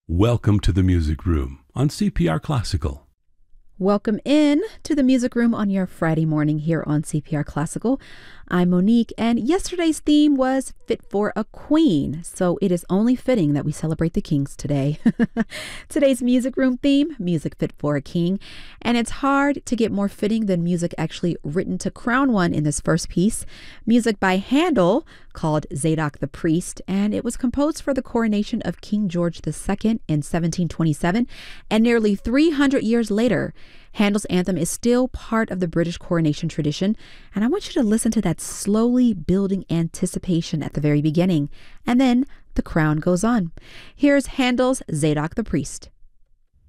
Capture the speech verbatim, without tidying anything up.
Welcome to the Music Room on C P R Classical. Welcome in to the Music Room on your Friday morning here on C P R Classical. I'm Monique, and yesterday's theme was Fit for a Queen, so it is only fitting that we celebrate the kings today. Today's Music Room theme, Music Fit for a King, and it's hard to get more fitting than music actually written to crown one in this first piece. Music by Handel called Zadok the Priest, and it was composed for the coronation of King George the Second in seventeen twenty-seven, and nearly three hundred years later, Handel's anthem is still part of the British coronation tradition, and I want you to listen to that slowly building anticipation at the very beginning, and then the crown goes on. Here's Handel's Zadok the Priest.